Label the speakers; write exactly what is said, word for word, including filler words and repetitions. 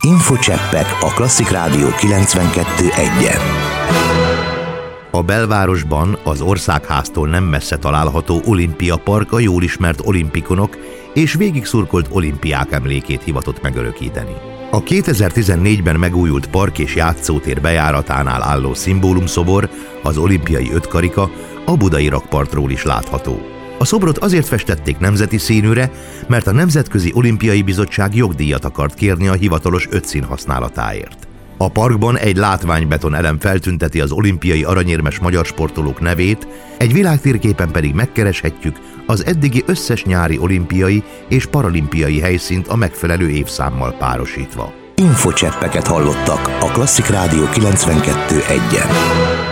Speaker 1: Infocseppek a Klasszik Rádió kilencvenkettő egyen.
Speaker 2: A belvárosban az Országháztól nem messze található Olimpia Park a jól ismert olimpikonok és végigszurkolt olimpiák emlékét hivatott megörökíteni. A kétezer-tizennégyben megújult park és játszótér bejáratánál álló szimbólumszobor, az olimpiai ötkarika a budai rakpartról is látható. A szobrot azért festették nemzeti színűre, mert a Nemzetközi Olimpiai Bizottság jogdíjat akart kérni a hivatalos ötszín használatáért. A parkban egy látványbeton elem feltünteti az olimpiai aranyérmes magyar sportolók nevét, egy világtérképen pedig megkereshetjük az eddigi összes nyári olimpiai és paralimpiai helyszínt a megfelelő évszámmal párosítva.
Speaker 1: Infocseppeket hallottak a Klasszik Rádió kilencvenkettő egyen.